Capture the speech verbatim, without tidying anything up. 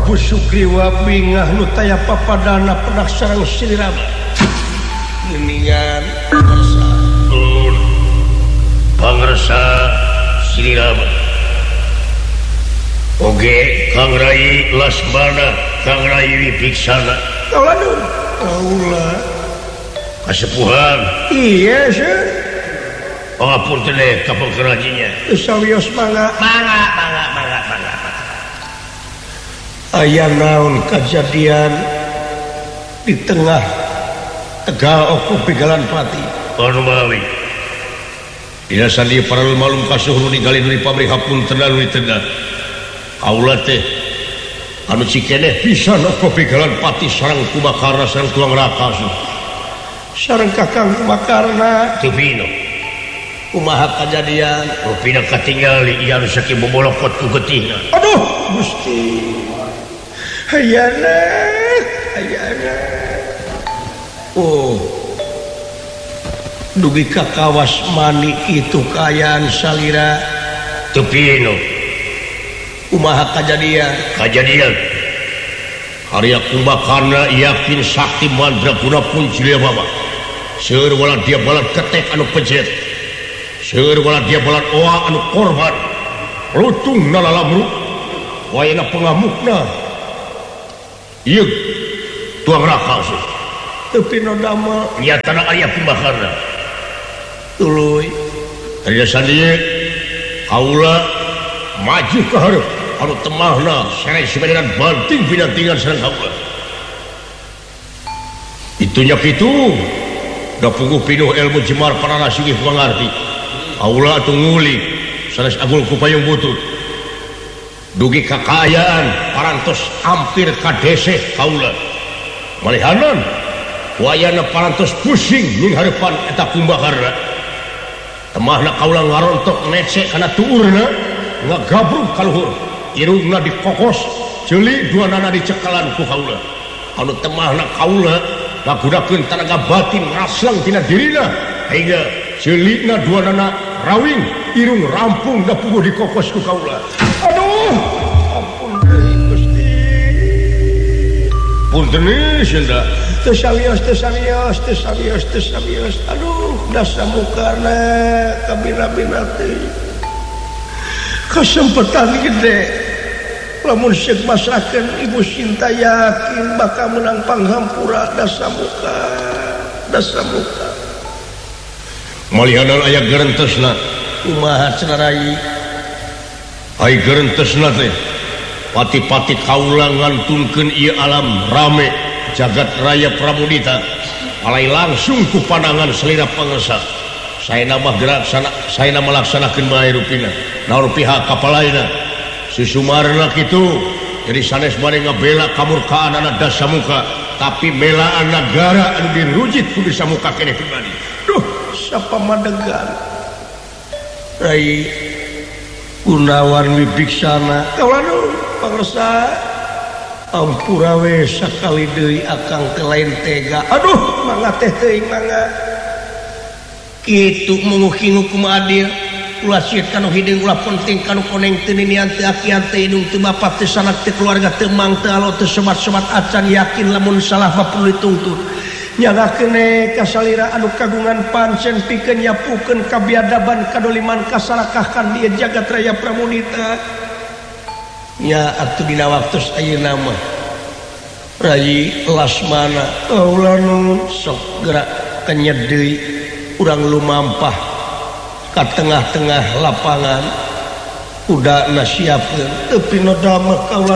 Prabu Sugriwa bingah nu taya papadana penak sareng Slirama geningan pangresa Ulun pangresa Slirama oge Kang Rai Lasmana Kang Rai Wibiksana kaulanun kaula kasepuhan iya sir pangapunten ka pangkerajinya sawios mangga mangga mangga mangga mangga aya naon kejadian di tengah Tegal Oku Pigalan Pati anu mawi dina sandi para malum kasuhun ningali dari pabrik hapun tenan di tengah kaula teh anu cikeneh pisan Oku Pigalan Pati sareng Kubakarna sareng tuang raka sareng Kakang Kubakarna tupino kumaha kejadian rupina katinggali ieu anu saking bobolokot ku getihna aduh Gusti hayana hayana oh dugi ka kawas mani itu kayaan salira tupino kumaha kejadian kejadian Arya Kubakarna yakin sakti mandraguna pun cilia baba seueur wala dia balat ketek anu pejet seueur wala dia balat oa anu korban lutung nalalamru wayana pengamukna ieu tuang raka tapi no damel nyatana Arya Kubakarna tuluy tadi sandieu kaula maju ka hareup anu temahna sereh sebenarnya banting binantingan sareng kaula itunya kitu da puguh pinuh ilmu jemar panana singih pangarti kaula atuh ngulik sanes agul ku payung butut dugi kakayaan parantos hampir ka deseh kaula malihanan wayana parantos pusing ning hareupan eta Kubakarna temahna kaula ngarontok nece kana tuurna ngagabrug ka luhur irungna dikokos ceuli duanana dicekalan ku kaula anu temahna kaula ngagunakeun tenaga batin ngaslang tina dirina hingga ceulina duanana rawing irung rampung da puguh dikokos ku kaula aduh ampun deui Gusti punten senda teu sawios teu sawios teu sawios teu sawios aduh dasa mukarna kabina-bina teh kesempatan gede lamun seuk masrakeun Ibu Sinta yakin bakal menang panghampura dasa muka dasa muka malihanan aya gerentesna kumaha cenah Rai ai gerentesna teh pati-pati kaula ngantunkeun ieu alam rame jagat raya Pramudita alai langsung ku pandangan selira pangresa saena mah gerak sana saena melaksanakeun bae rupina naon pihak kapalaina susumarna kitu jadi sanes bade ngabela kamurkaan anak Dasamuka tapi belaan negara anu dirujit ku Dasamuka keneh pribadi duh sapa madegan Rai Gunawan Wibiksana kaulanu pangresa ampura we sakali deui akang teu lain tega aduh mangga teh teuing mangga kitu menguking hukum adil ulah sieun kanu hideung ulah penting kanu koneng teu ninian teu akian teu indung teu bapak teu sanak teu keluarga teu mang teu alo teu sobat-sobat acan yakin lamun salah mah perlu dituntut nyagakeun ka salira anu kagungan pancen pikeun nyapukeun kabiadaban kadoliman kasarakahkan di jagat raya Pramudita nya atuh dina waktos ayeuna mah Rai Lasmana kaula nu sok gerak kenyed deui urang lumampah ka tengah-tengah lapangan udana siapkeun teu pinoda mah kaula